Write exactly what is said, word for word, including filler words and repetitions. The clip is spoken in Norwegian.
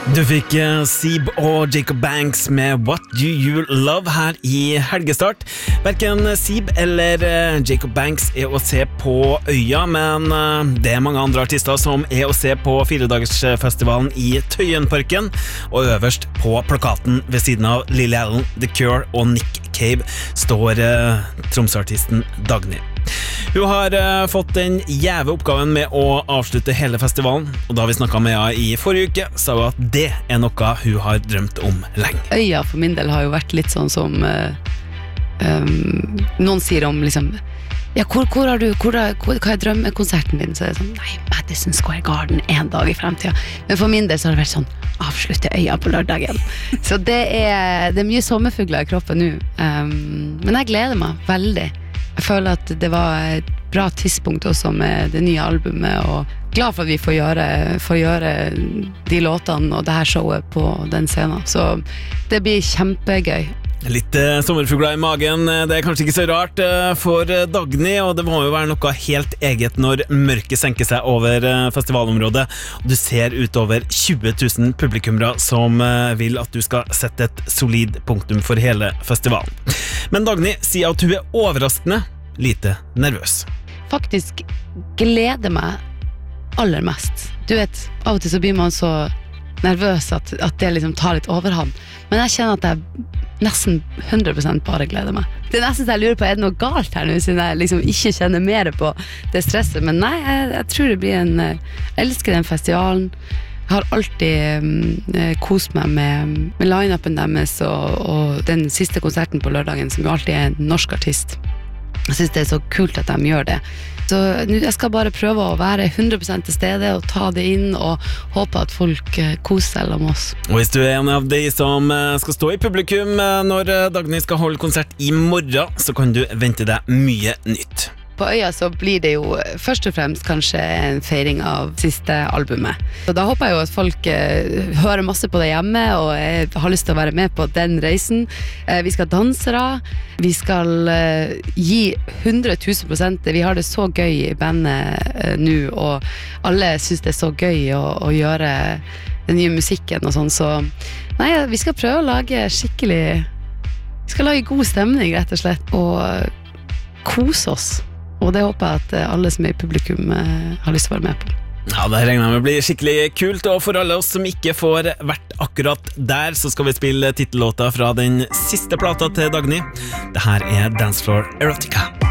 Du fikk uh, Sib og Jacob Banks med What Do You Love her i helgestart. Hverken Sib eller uh, Jacob Banks er å se på øya, men uh, det er mange andre artister som er å se på firedagersfestivalen i Tøyenparken, og øverst på plakaten ved siden av Lily Allen, The Cure og Nick Cave står uh, Tromsø-artisten Dagny. Hun har uh, fått den jæve oppgaven med å avslutte hele festivalen, og da vi snakket med henne i forrige uke, sa hun at det er noe hun har drømt om lenge. Øya for min del har jo vært litt sånn som uh, um, noen sier om liksom, ja, hvor, hvor har du, hvor, hvor, hva er drømmekonserten din? Så er det sånn, nei, Madison Square Garden en dag i fremtiden. Men for min del så har det vært sånn, avslutte øya på lørdagen. Så det er, det er mye sommerfugler i kroppen nå, um, men jeg gleder meg veldig. Jeg føler at det var et bra tidspunkt også med det nye albumet, og glad for at vi får gjøre, får gjøre de låtene og det her showet på den scenen. Så det blir kjempegøy. Litt eh, sommerfugler i magen, det er kanskje ikke så rart eh, for Dagny, og det må jo være noe helt eget når mørket senker seg over eh, festivalområdet, og du ser utover tjue tusen publikummere som eh, vil at du skal sette et solid punktum for hele festivalen. Men Dagny sier at hun er overraskende lite nervøs. Faktisk gleder meg aller mest. Du vet, av og til så blir man så nervøs at, at det liksom tar litt overhånd. Men jeg kjenner at jeg nesten hundre prosent bare gleder meg. Det er nesten så jeg lurer på, er det noe galt her nå, siden jeg liksom ikke kjenner mer på det stresset. Men nei, jeg, jeg tror det blir en... Jeg elsker den festivalen. Jeg har alltid um, kost meg med, med line-upen deres, og, og den siste konserten på lørdagen, som jo alltid er en norsk artist. Jeg synes det er så kult at de gjør det. Så jeg skal bare prøve å være hundre prosent til stede og ta det inn og håpe at folk koser seg om oss. Og hvis du er en av de som skal stå i publikum når Dagny skal holde konsert i morgen, så kan du vente deg mye nytt. På øya så blir det jo først og fremst kanskje en feiring av siste albumet. Så da håper jeg jo at folk eh, hører masse på det hjemme og eh, har lyst til å være med på den reisen. Eh, vi skal danse da, vi skal eh, gi hundre tusen prosent. Vi har det så gøy i bandet eh, nå, og alle synes det er så gøy å, å gjøre den nye musikken og sånn. Så nei, vi skal prøve å lage skikkelig, vi skal lage god stemning rett og slett, og kose oss. Og det håper jeg at alle som er i publikum har lyst til å være med på. Ja, det regner med å bli skikkelig kult, og for alle oss som ikke får vært akkurat der, så skal vi spille titellåta fra den siste plata til Dagny. Det her er Dance Floor Erotica.